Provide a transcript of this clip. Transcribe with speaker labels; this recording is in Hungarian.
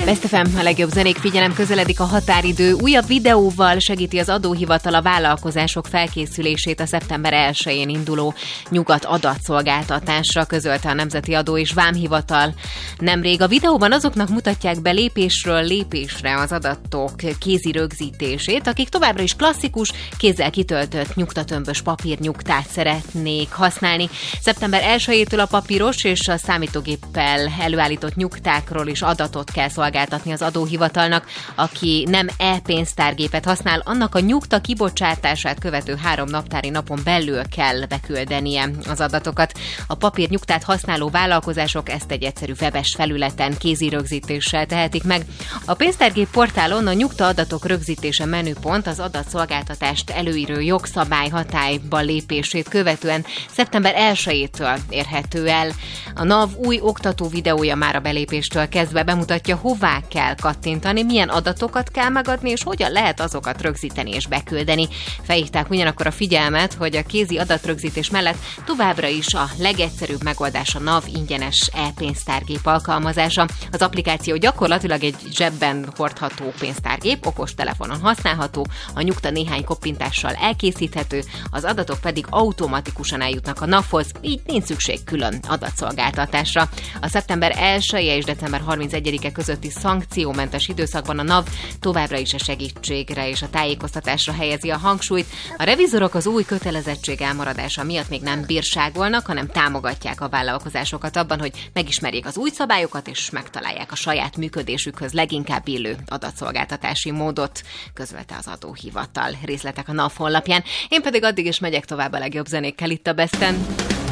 Speaker 1: Best FM, a legjobb zenék, figyelem, közeledik a határidő. Újabb videóval segíti az adóhivatal a vállalkozások felkészülését a szeptember 1-én induló nyugat adatszolgáltatásra, közölte a Nemzeti Adó és Vámhivatal. Nemrég a videóban azoknak mutatják be lépésről lépésre az adatok kézi rögzítését, akik továbbra is klasszikus, kézzel kitöltött nyugtatömbös papírnyugtát szeretnék használni. Szeptember 1-től a papíros és a számítógéppel előállított nyugtákról is adatot kell szolgáltatni az adóhivatalnak. Aki nem e-pénztárgépet használ, annak a nyugta kibocsátását követő 3 naptári napon belül kell beküldenie az adatokat. A papírnyugtát használó vállalkozások ezt egy egyszerű webes felületen kézi rögzítéssel tehetik meg. A pénztárgép portálon a nyugta adatok rögzítése menüpont az adatszolgáltatást előíró jogszabály hatályba lépését követően szeptember 1-től érhető el. A NAV új oktató videója már a belépéstől kezdve bemutatja, hová kell kattintani, milyen adatokat kell megadni, és hogyan lehet azokat rögzíteni és beküldeni. Felhívták ugyanakkor a figyelmet, hogy a kézi adatrögzítés mellett továbbra is a legegyszerűbb megoldás a NAV ingyenes e-pénztárgép alkalmazása. Az applikáció gyakorlatilag egy zsebben hordható pénztárgép, okostelefonon használható, a nyugta néhány koppintással elkészíthető, az adatok pedig automatikusan eljutnak a NAV-hoz, így nincs szükség külön adatszolgáltatásra. A szeptember 1-e és december 31-e közötti szankciómentes időszakban a NAV továbbra is a segítségre és a tájékoztatásra helyezi a hangsúlyt. A revizorok az új kötelezettség elmaradása miatt még nem bírságolnak, hanem támogatják a vállalkozásokat abban, hogy megismerjék az új szabályokat és megtalálják a saját működésükhöz leginkább illő adatszolgáltatási módot, közölte az adóhivatal. Részletek a NAV honlapján. Én pedig addig is megyek tovább a legjobb zenékkel itt a Besten.